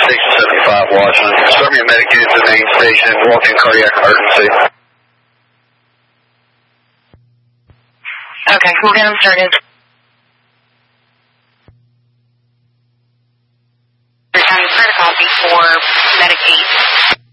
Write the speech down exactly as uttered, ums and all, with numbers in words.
Station seventy-five, Washington. Start me a medicated to the main station, walk-in cardiac emergency. Okay, we'll get them started. Protocol before Medicaid.